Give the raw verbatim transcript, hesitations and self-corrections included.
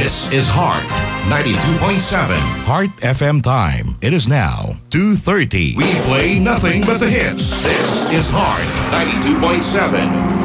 This is Heart ninety-two point seven. Heart F M time. It is now two thirty. We play nothing but the hits. This is Heart ninety-two point seven.